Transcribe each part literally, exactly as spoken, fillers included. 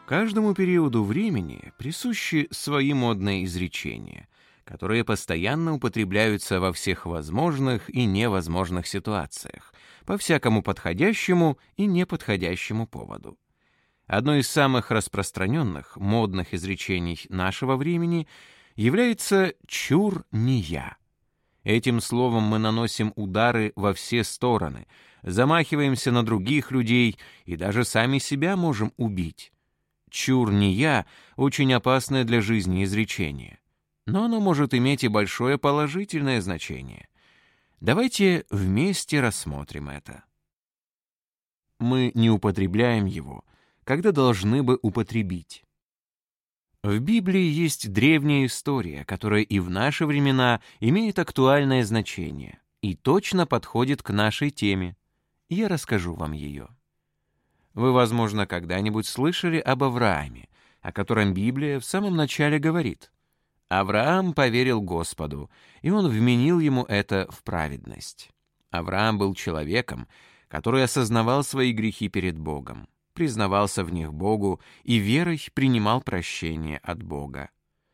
Каждому периоду времени присущи свои модные изречения, которые постоянно употребляются во всех возможных и невозможных ситуациях, по всякому подходящему и неподходящему поводу. Одно из самых распространенных модных изречений нашего времени является «чур не я». Этим словом мы наносим удары во все стороны, замахиваемся на других людей и даже сами себя можем убить. «Чур не я» — очень опасное для жизни изречение, но оно может иметь и большое положительное значение. Давайте вместе рассмотрим это. Мы не употребляем его, когда должны бы употребить. В Библии есть древняя история, которая и в наши времена имеет актуальное значение и точно подходит к нашей теме. Я расскажу вам ее. Вы, возможно, когда-нибудь слышали об Аврааме, о котором Библия в самом начале говорит: «Авраам поверил Господу, и он вменил ему это в праведность». Авраам был человеком, который осознавал свои грехи перед Богом, признавался в них Богу и верой принимал прощение от Бога.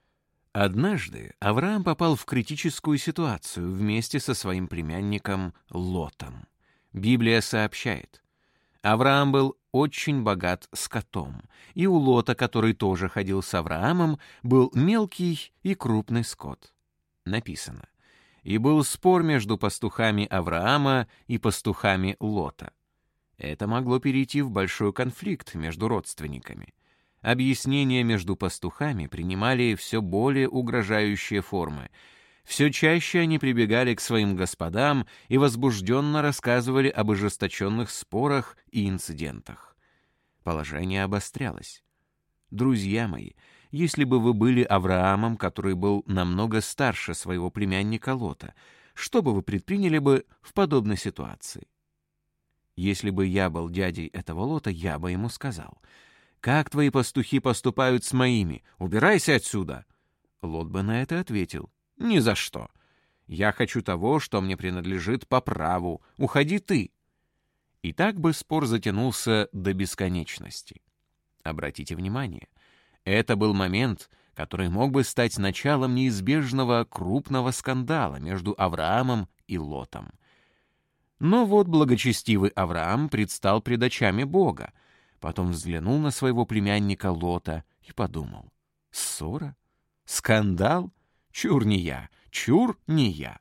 Однажды Авраам попал в критическую ситуацию вместе со своим племянником Лотом. Библия сообщает: Авраам был очень богат скотом, и у Лота, который тоже ходил с Авраамом, был мелкий и крупный скот. Написано: «И был спор между пастухами Авраама и пастухами Лота». Это могло перейти в большой конфликт между родственниками. Объяснения между пастухами принимали все более угрожающие формы. Все чаще они прибегали к своим господам и возбужденно рассказывали об ожесточенных спорах и инцидентах. Положение обострялось. Друзья мои, если бы вы были Авраамом, который был намного старше своего племянника Лота, что бы вы предприняли бы в подобной ситуации? Если бы я был дядей этого Лота, я бы ему сказал: «Как твои пастухи поступают с моими? Убирайся отсюда!» Лот бы на это ответил: «Ни за что. Я хочу того, что мне принадлежит по праву. Уходи ты». И так бы спор затянулся до бесконечности. Обратите внимание, это был момент, который мог бы стать началом неизбежного крупного скандала между Авраамом и Лотом. Но вот благочестивый Авраам предстал пред очами Бога, потом взглянул на своего племянника Лота и подумал: ссора? Скандал? Чур не я, чур не я.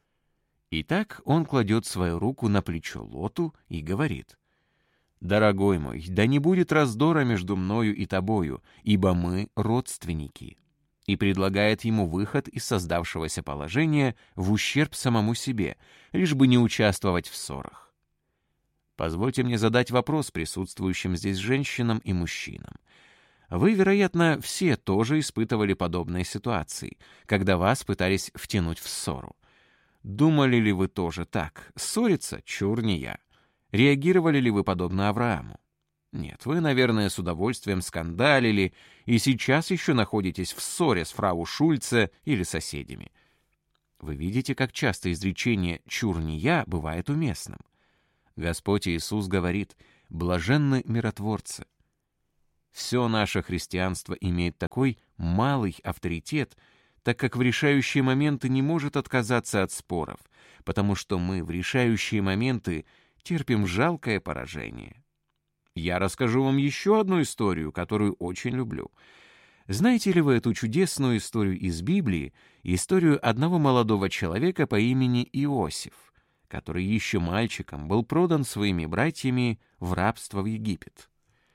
Итак, он кладет свою руку на плечо Лоту и говорит: «Дорогой мой, да не будет раздора между мною и тобою, ибо мы родственники», и предлагает ему выход из создавшегося положения в ущерб самому себе, лишь бы не участвовать в ссорах. Позвольте мне задать вопрос присутствующим здесь женщинам и мужчинам. Вы, вероятно, все тоже испытывали подобные ситуации, когда вас пытались втянуть в ссору. Думали ли вы тоже так? Ссориться? Чур не я. Реагировали ли вы подобно Аврааму? Нет, вы, наверное, с удовольствием скандалили и сейчас еще находитесь в ссоре с фрау Шульце или соседями. Вы видите, как часто изречение «чур не я» бывает уместным. Господь Иисус говорит: «Блаженны миротворцы». Все наше христианство имеет такой малый авторитет, так как в решающие моменты не может отказаться от споров, потому что мы в решающие моменты терпим жалкое поражение. Я расскажу вам еще одну историю, которую очень люблю. Знаете ли вы эту чудесную историю из Библии, историю одного молодого человека по имени Иосиф, который еще мальчиком был продан своими братьями в рабство в Египет?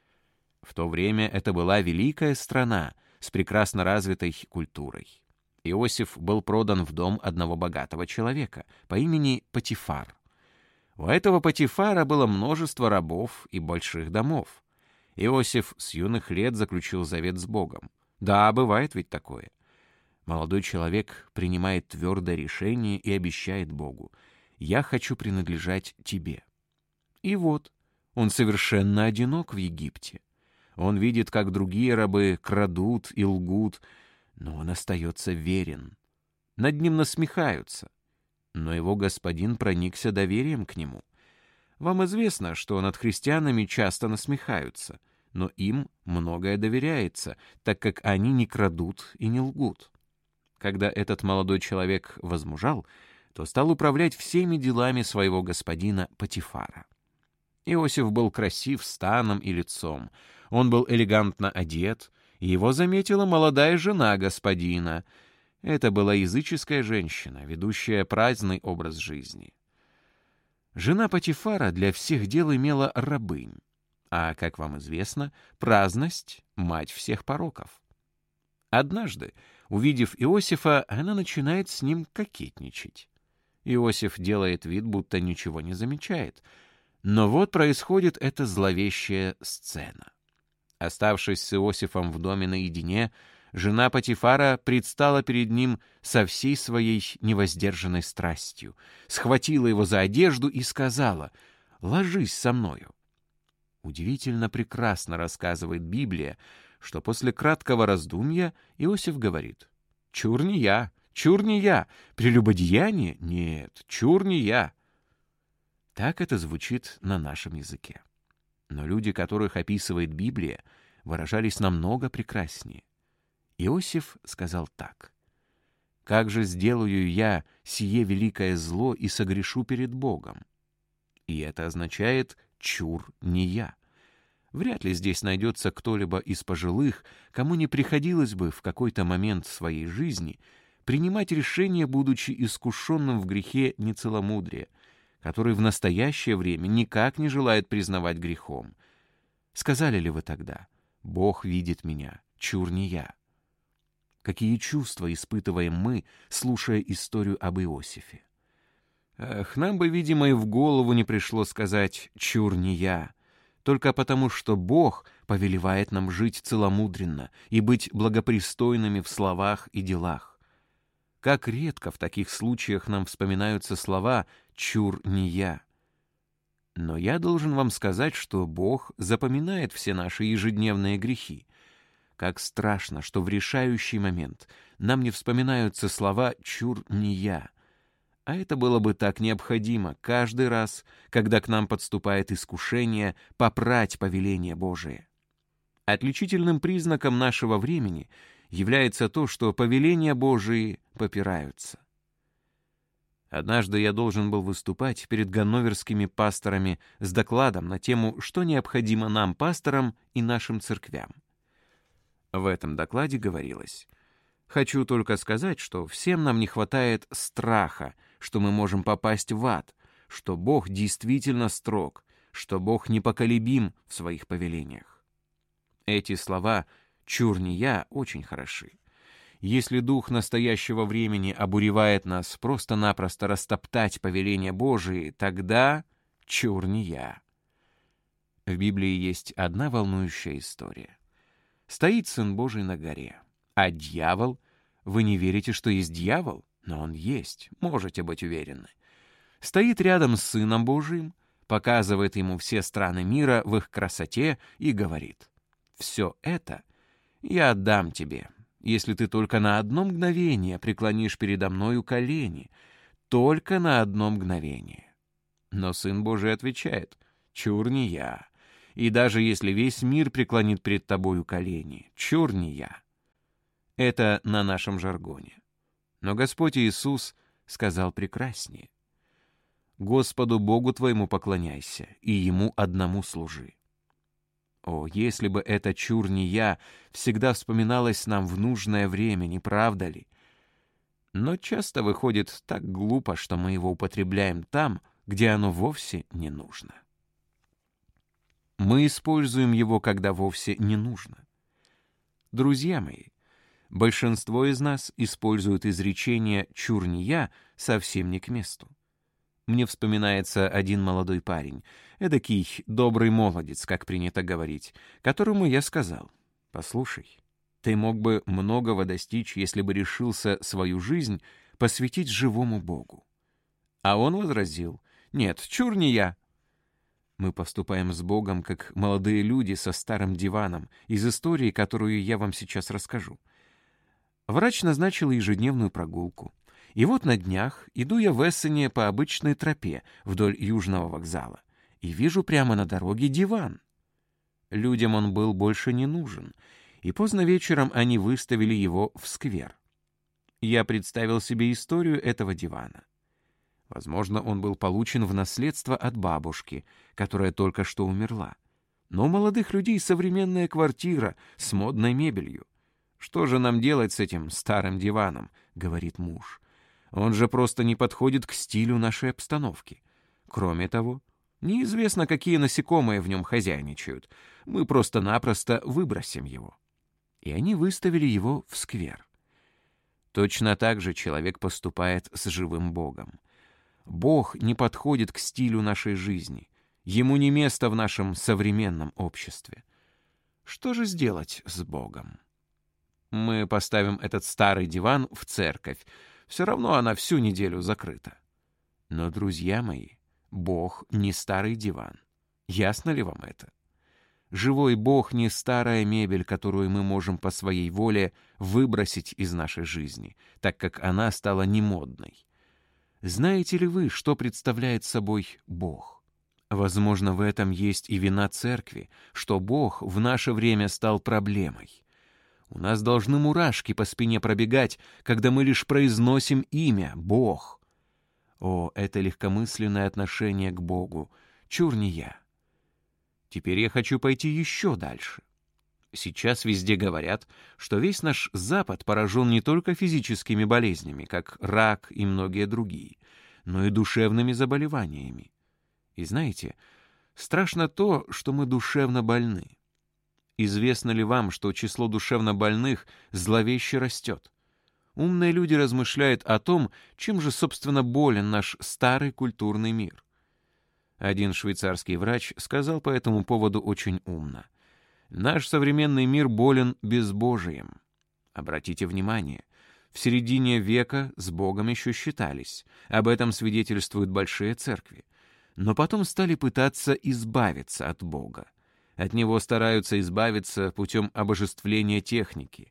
В то время это была великая страна с прекрасно развитой культурой. Иосиф был продан в дом одного богатого человека по имени Потифар. У этого Потифара было множество рабов и больших домов. Иосиф с юных лет заключил завет с Богом. Да, бывает ведь такое. Молодой человек принимает твердое решение и обещает Богу: «Я хочу принадлежать тебе». И вот, он совершенно одинок в Египте. Он видит, как другие рабы крадут и лгут, но он остается верен. Над ним насмехаются, но его господин проникся доверием к нему. Вам известно, что над христианами часто насмехаются, но им многое доверяется, так как они не крадут и не лгут. Когда этот молодой человек возмужал, то стал управлять всеми делами своего господина Потифара. Иосиф был красив станом и лицом, он был элегантно одет, и его заметила молодая жена господина. Это была языческая женщина, ведущая праздный образ жизни. Жена Потифара для всех дел имела рабынь, а, как вам известно, праздность — мать всех пороков. Однажды, увидев Иосифа, она начинает с ним кокетничать. Иосиф делает вид, будто ничего не замечает. Но вот происходит эта зловещая сцена. Оставшись с Иосифом в доме наедине, жена Потифара предстала перед ним со всей своей невоздержанной страстью, схватила его за одежду и сказала: «Ложись со мною». Удивительно прекрасно рассказывает Библия, что после краткого раздумья Иосиф говорит: «Чур не я, чур не я, прелюбодеяние? Нет, чур не я». Так это звучит на нашем языке. Но люди, которых описывает Библия, выражались намного прекраснее. Иосиф сказал так: «Как же сделаю я сие великое зло и согрешу перед Богом?» И это означает «чур не я». Вряд ли здесь найдется кто-либо из пожилых, кому не приходилось бы в какой-то момент своей жизни принимать решение, будучи искушенным в грехе нецеломудрия, который в настоящее время никак не желает признавать грехом. Сказали ли вы тогда: «Бог видит меня, чур не я»? Какие чувства испытываем мы, слушая историю об Иосифе? Эх, нам бы, видимо, и в голову не пришло сказать «чур не я», только потому, что Бог повелевает нам жить целомудренно и быть благопристойными в словах и делах. Как редко в таких случаях нам вспоминаются слова «чур не я». Но я должен вам сказать, что Бог запоминает все наши ежедневные грехи. Как страшно, что в решающий момент нам не вспоминаются слова «чур не я». А это было бы так необходимо каждый раз, когда к нам подступает искушение попрать повеление Божие. Отличительным признаком нашего времени является то, что повеления Божии попираются. Однажды я должен был выступать перед ганноверскими пасторами с докладом на тему, что необходимо нам, пасторам, и нашим церквям. В этом докладе говорилось: «Хочу только сказать, что всем нам не хватает страха, что мы можем попасть в ад, что Бог действительно строг, что Бог непоколебим в своих повелениях». Эти слова «чур не я» очень хороши. Если дух настоящего времени обуревает нас просто-напросто растоптать повеления Божии, тогда чур не я. В Библии есть одна волнующая история. Стоит Сын Божий на горе, а дьявол... Вы не верите, что есть дьявол? Но он есть, можете быть уверены. Стоит рядом с Сыном Божиим, показывает ему все страны мира в их красоте и говорит: «Все это я отдам тебе, если ты только на одно мгновение преклонишь передо мною колени, только на одно мгновение». Но Сын Божий отвечает: «Чур не я, и даже если весь мир преклонит пред тобою колени, чур не я». Это на нашем жаргоне. Но Господь Иисус сказал прекраснее: «Господу Богу твоему поклоняйся, и Ему одному служи». О, если бы это чур не я всегда вспоминалось нам в нужное время, не правда ли? Но часто выходит так глупо, что мы его употребляем там, где оно вовсе не нужно. Мы используем его, когда вовсе не нужно. Друзья мои, большинство из нас используют изречение «чур не я» совсем не к месту. Мне вспоминается один молодой парень, эдакий добрый молодец, как принято говорить, которому я сказал: «Послушай, ты мог бы многого достичь, если бы решился свою жизнь посвятить живому Богу». А он возразил: «Нет, чур не я». Мы поступаем с Богом, как молодые люди со старым диваном, из истории, которую я вам сейчас расскажу. Врач назначил ежедневную прогулку. И вот на днях иду я в Эссене по обычной тропе вдоль Южного вокзала и вижу прямо на дороге диван. Людям он был больше не нужен, и поздно вечером они выставили его в сквер. Я представил себе историю этого дивана. Возможно, он был получен в наследство от бабушки, которая только что умерла. Но у молодых людей современная квартира с модной мебелью. «Что же нам делать с этим старым диваном?» — говорит муж. «Он же просто не подходит к стилю нашей обстановки. Кроме того, неизвестно, какие насекомые в нем хозяйничают. Мы просто-напросто выбросим его». И они выставили его в сквер. Точно так же человек поступает с живым Богом. Бог не подходит к стилю нашей жизни. Ему не место в нашем современном обществе. Что же сделать с Богом? Мы поставим этот старый диван в церковь. Все равно она всю неделю закрыта. Но, друзья мои, Бог не старый диван. Ясно ли вам это? Живой Бог не старая мебель, которую мы можем по своей воле выбросить из нашей жизни, так как она стала немодной. Знаете ли вы, что представляет собой Бог? Возможно, в этом есть и вина церкви, что Бог в наше время стал проблемой. У нас должны мурашки по спине пробегать, когда мы лишь произносим имя «Бог». О, это легкомысленное отношение к Богу! Чур не я. Теперь я хочу пойти еще дальше. Сейчас везде говорят, что весь наш Запад поражен не только физическими болезнями, как рак и многие другие, но и душевными заболеваниями. И знаете, страшно то, что мы душевно больны. Известно ли вам, что число душевно больных зловеще растет? Умные люди размышляют о том, чем же, собственно, болен наш старый культурный мир. Один швейцарский врач сказал по этому поводу очень умно. Наш современный мир болен безбожием. Обратите внимание, в середине века с Богом еще считались. Об этом свидетельствуют большие церкви. Но потом стали пытаться избавиться от Бога. От Него стараются избавиться путем обожествления техники.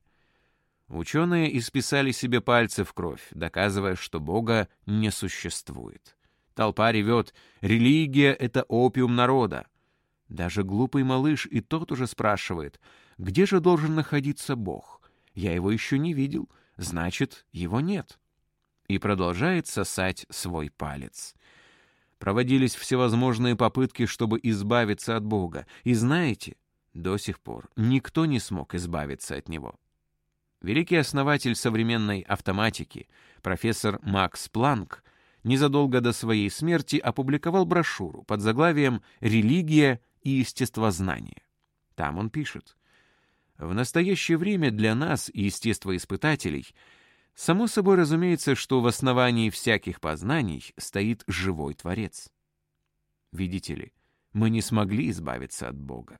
Ученые исписали себе пальцы в кровь, доказывая, что Бога не существует. Толпа ревет: «Религия — это опиум народа». Даже глупый малыш и тот уже спрашивает: «Где же должен находиться Бог? Я его еще не видел, значит, его нет». И продолжает сосать свой палец. Проводились всевозможные попытки, чтобы избавиться от Бога. И знаете, до сих пор никто не смог избавиться от Него. Великий основатель современной автоматики, профессор Макс Планк, незадолго до своей смерти опубликовал брошюру под заглавием «Религия и естествознание». Там он пишет: «В настоящее время для нас, естествоиспытателей, само собой разумеется, что в основании всяких познаний стоит живой Творец. Видите ли, мы не смогли избавиться от Бога.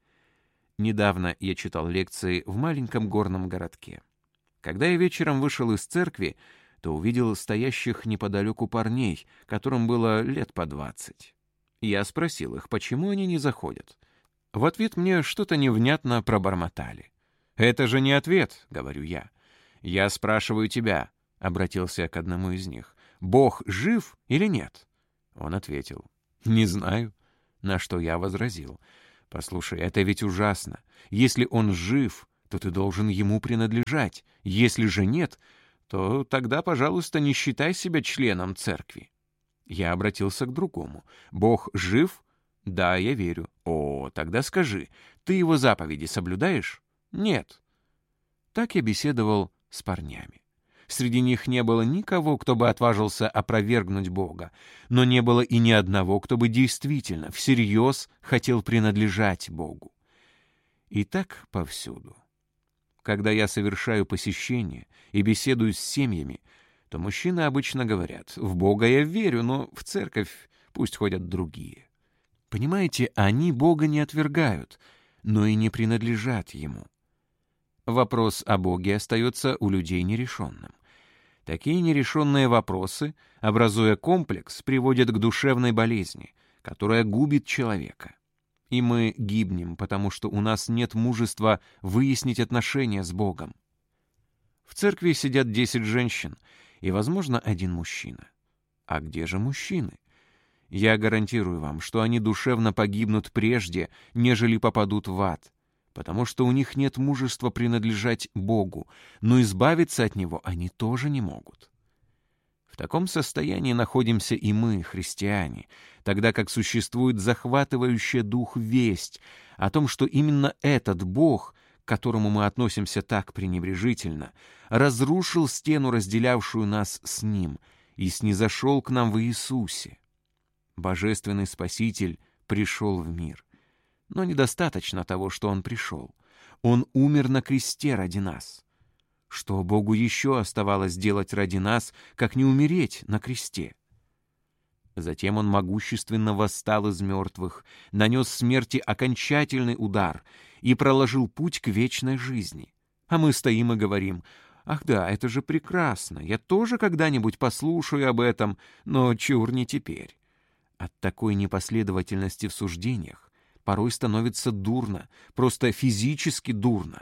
Недавно я читал лекции в маленьком горном городке. Когда я вечером вышел из церкви, то увидел стоящих неподалеку парней, которым было лет по двадцать. Я спросил их, почему они не заходят. В ответ мне что-то невнятно пробормотали. «Это же не ответ», — говорю я. «Я спрашиваю тебя», — обратился я к одному из них, «Бог жив или нет?» Он ответил: «Не знаю». На что я возразил: «Послушай, это ведь ужасно. Если он жив, то ты должен ему принадлежать. Если же нет, то тогда, пожалуйста, не считай себя членом церкви». Я обратился к другому. «Бог жив?» «Да, я верю». «О, тогда скажи, ты его заповеди соблюдаешь?» «Нет». Так я беседовал с парнями. Среди них не было никого, кто бы отважился опровергнуть Бога, но не было и ни одного, кто бы действительно, всерьез хотел принадлежать Богу. И так повсюду. Когда я совершаю посещения и беседую с семьями, то мужчины обычно говорят: «В Бога я верю, но в церковь пусть ходят другие». Понимаете, они Бога не отвергают, но и не принадлежат Ему. Вопрос о Боге остается у людей нерешенным. Такие нерешенные вопросы, образуя комплекс, приводят к душевной болезни, которая губит человека. И мы гибнем, потому что у нас нет мужества выяснить отношения с Богом. В церкви сидят десять женщин и, возможно, один мужчина. А где же мужчины? Я гарантирую вам, что они душевно погибнут прежде, нежели попадут в ад, потому что у них нет мужества принадлежать Богу, но избавиться от Него они тоже не могут. В таком состоянии находимся и мы, христиане, тогда как существует захватывающая дух весть о том, что именно этот Бог, к которому мы относимся так пренебрежительно, разрушил стену, разделявшую нас с Ним, и снизошел к нам в Иисусе. Божественный Спаситель пришел в мир. Но недостаточно того, что Он пришел. Он умер на кресте ради нас. Что Богу еще оставалось делать ради нас, как не умереть на кресте? Затем Он могущественно восстал из мертвых, нанес смерти окончательный удар и проложил путь к вечной жизни. А мы стоим и говорим: «Ах да, это же прекрасно, я тоже когда-нибудь послушаю об этом, но чур не теперь». От такой непоследовательности в суждениях порой становится дурно, просто физически дурно.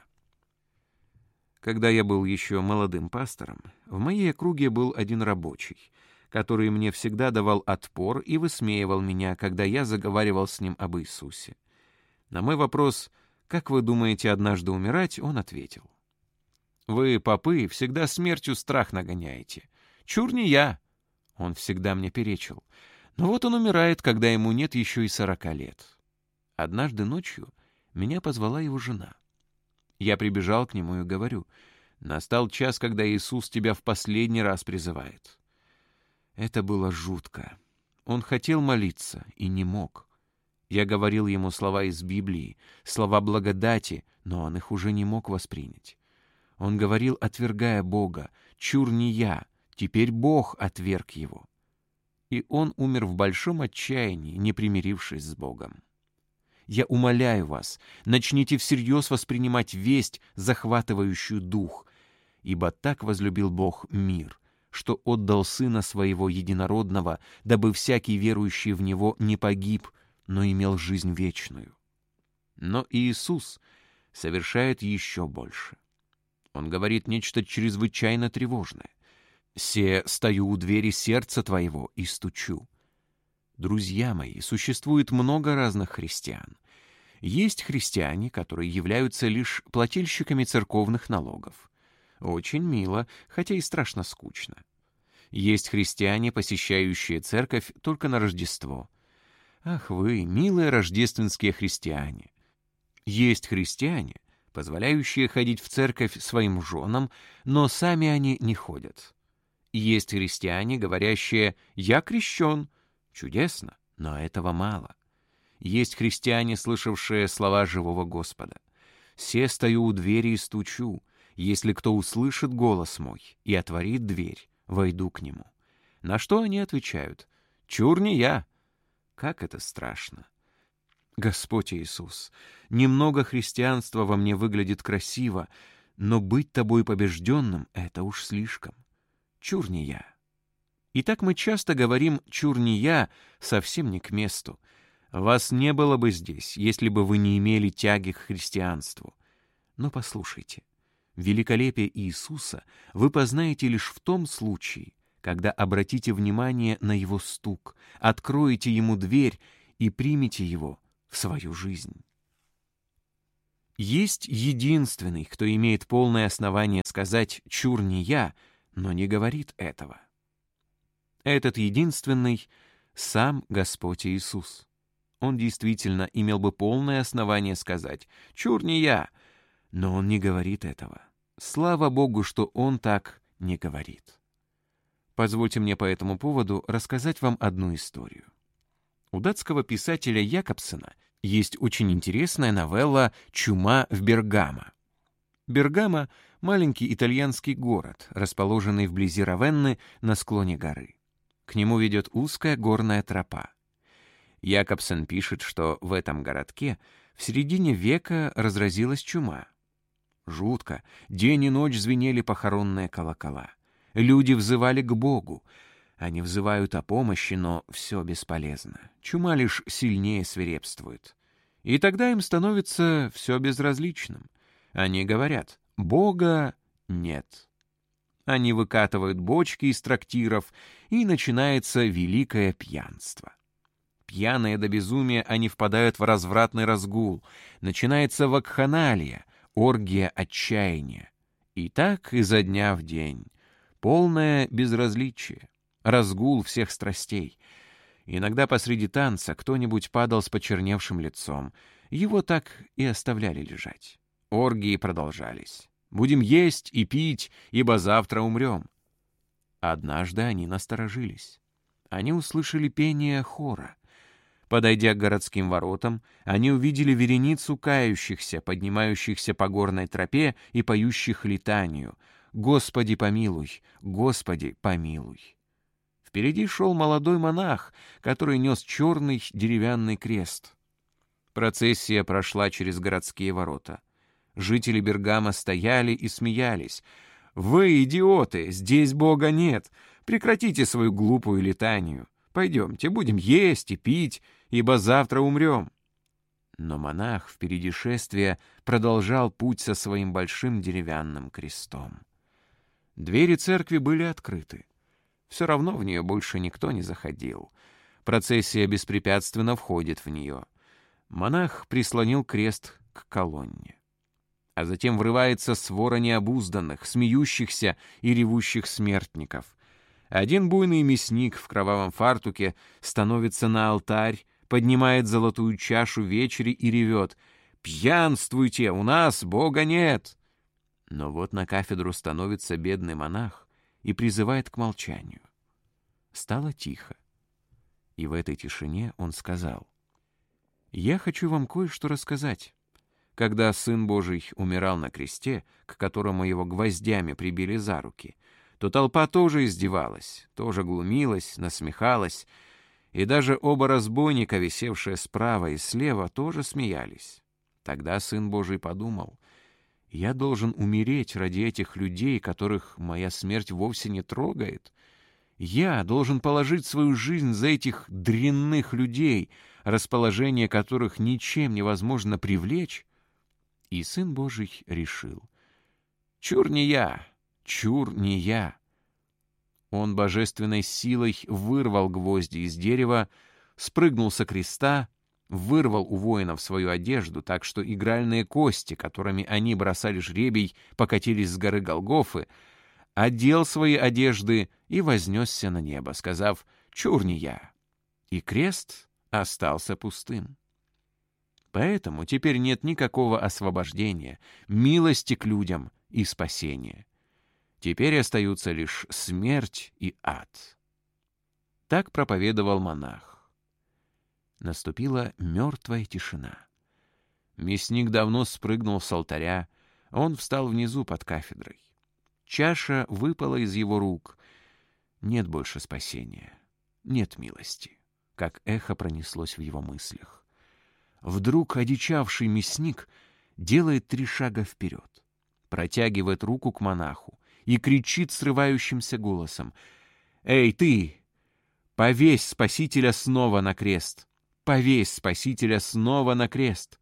Когда я был еще молодым пастором, в моей округе был один рабочий, который мне всегда давал отпор и высмеивал меня, когда я заговаривал с ним об Иисусе. На мой вопрос: «Как вы думаете однажды умирать?», он ответил: «Вы, попы, всегда смертью страх нагоняете. Чур не я». Он всегда мне перечил. Но вот он умирает, когда ему нет еще и сорока лет. Однажды ночью меня позвала его жена. Я прибежал к нему и говорю: «Настал час, когда Иисус тебя в последний раз призывает». Это было жутко. Он хотел молиться и не мог. Я говорил ему слова из Библии, слова благодати, но он их уже не мог воспринять. Он говорил, отвергая Бога: «Чур не я, теперь Бог отверг его». И он умер в большом отчаянии, не примирившись с Богом. Я умоляю вас, начните всерьез воспринимать весть, захватывающую дух, ибо так возлюбил Бог мир, что отдал Сына Своего Единородного, дабы всякий верующий в Него не погиб, но имел жизнь вечную. Но Иисус совершает еще больше. Он говорит нечто чрезвычайно тревожное. «Се стою у двери сердца твоего и стучу». Друзья мои, существует много разных христиан. Есть христиане, которые являются лишь плательщиками церковных налогов. Очень мило, хотя и страшно скучно. Есть христиане, посещающие церковь только на Рождество. Ах вы, милые рождественские христиане! Есть христиане, позволяющие ходить в церковь своим женам, но сами они не ходят. Есть христиане, говорящие: «Я крещен». Чудесно, но этого мало. Есть христиане, слышавшие слова живого Господа: «Се стою у двери и стучу. Если кто услышит голос мой и отворит дверь, войду к нему». На что они отвечают: «Чур не я». Как это страшно! Господь Иисус, немного христианства во мне выглядит красиво, но быть тобой побежденным — это уж слишком. Чур не я. Итак, мы часто говорим «чур не я» совсем не к месту. Вас не было бы здесь, если бы вы не имели тяги к христианству. Но послушайте, великолепие Иисуса вы познаете лишь в том случае, когда обратите внимание на Его стук, откроете Ему дверь и примете Его в свою жизнь. Есть единственный, кто имеет полное основание сказать «чур не я», но не говорит этого. Этот единственный — сам Господь Иисус. Он действительно имел бы полное основание сказать «чур не я», но Он не говорит этого. Слава Богу, что Он так не говорит. Позвольте мне по этому поводу рассказать вам одну историю. У датского писателя Якобсена есть очень интересная новелла «Чума в Бергамо». Бергамо — маленький итальянский город, расположенный вблизи Равенны на склоне горы. К нему ведет узкая горная тропа. Якобсен пишет, что в этом городке в середине века разразилась чума. Жутко, день и ночь звенели похоронные колокола. Люди взывали к Богу. Они взывают о помощи, но все бесполезно. Чума лишь сильнее свирепствует. И тогда им становится все безразличным. Они говорят: «Бога нет». Они выкатывают бочки из трактиров, и начинается великое пьянство. Пьяные до безумия, они впадают в развратный разгул. Начинается вакханалия, оргия отчаяния. И так изо дня в день. Полное безразличие, разгул всех страстей. Иногда посреди танца кто-нибудь падал с почерневшим лицом. Его так и оставляли лежать. Оргии продолжались. «Будем есть и пить, ибо завтра умрем». Однажды они насторожились. Они услышали пение хора. Подойдя к городским воротам, они увидели вереницу кающихся, поднимающихся по горной тропе и поющих летанию: «Господи, помилуй! Господи, помилуй!» Впереди шел молодой монах, который нес черный деревянный крест. Процессия прошла через городские ворота. Жители Бергама стояли и смеялись. «Вы, идиоты, здесь Бога нет! Прекратите свою глупую летанию! Пойдемте, будем есть и пить, ибо завтра умрем!» Но монах впереди шествия продолжал путь со своим большим деревянным крестом. Двери церкви были открыты. Все равно в нее больше никто не заходил. Процессия беспрепятственно входит в нее. Монах прислонил крест к колонне. А затем врывается свора необузданных, смеющихся и ревущих смертников. Один буйный мясник в кровавом фартуке становится на алтарь, поднимает золотую чашу вечери и ревет: «Пьянствуйте, у нас Бога нет!» Но вот на кафедру становится бедный монах и призывает к молчанию. Стало тихо. И в этой тишине он сказал: «Я хочу вам кое-что рассказать. Когда Сын Божий умирал на кресте, к которому его гвоздями прибили за руки, то толпа тоже издевалась, тоже глумилась, насмехалась, и даже оба разбойника, висевшие справа и слева, тоже смеялись. Тогда Сын Божий подумал: я должен умереть ради этих людей, которых моя смерть вовсе не трогает. Я должен положить свою жизнь за этих дрянных людей, расположение которых ничем невозможно привлечь». И Сын Божий решил: «Чур не я, чур не я». Он божественной силой вырвал гвозди из дерева, спрыгнул со креста, вырвал у воинов свою одежду, так что игральные кости, которыми они бросали жребий, покатились с горы Голгофы, одел свои одежды и вознесся на небо, сказав: «Чур не я». И крест остался пустым. Поэтому теперь нет никакого освобождения, милости к людям и спасения. Теперь остаются лишь смерть и ад. Так проповедовал монах. Наступила мертвая тишина. Мясник давно спрыгнул с алтаря, он встал внизу под кафедрой. Чаша выпала из его рук. Нет больше спасения, нет милости, как эхо пронеслось в его мыслях. Вдруг одичавший мясник делает три шага вперед, протягивает руку к монаху и кричит срывающимся голосом: «Эй, ты! Повесь Спасителя снова на крест! Повесь Спасителя снова на крест!»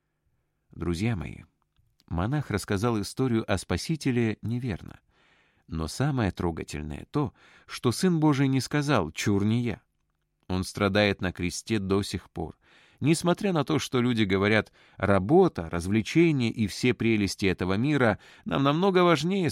Друзья мои, монах рассказал историю о Спасителе неверно. Но самое трогательное то, что Сын Божий не сказал: «Чур не я». Он страдает на кресте до сих пор. Несмотря на то, что люди говорят: работа, развлечения и все прелести этого мира нам намного важнее